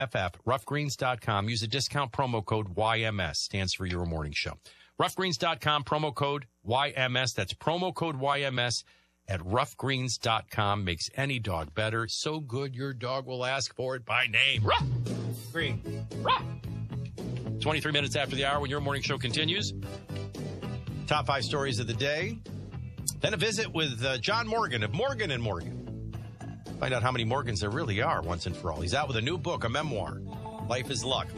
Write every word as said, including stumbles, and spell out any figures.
F F, rough greens dot com. Use a discount promo code Y M S. Stands for Your Morning Show. rough greens dot com, promo code Y M S. That's promo code Y M S at rough greens dot com. Makes any dog better. So good your dog will ask for it by name. Ruff Green. Ruff. twenty-three minutes after the hour when Your Morning Show continues. Top five stories of the day. Then a visit with uh, John Morgan of Morgan and Morgan. Find out how many Morgans there really are once and for all. He's out with a new book, a memoir, Life is Luck.